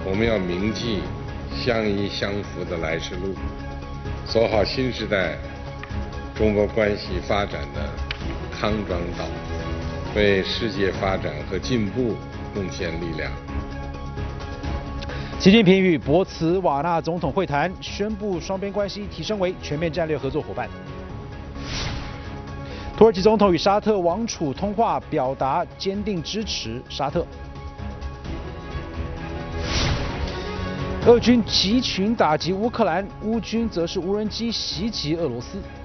我们要铭记相依相扶的来时路，走好新时代中国关系发展的康庄道，为世界发展和进步贡献力量。 习近平与博茨瓦纳总统会谈，宣布双边关系提升为全面战略合作伙伴。土耳其总统与沙特王储通话，表达坚定支持沙特。俄军集群打击乌克兰，乌军则是无人机袭击俄罗斯。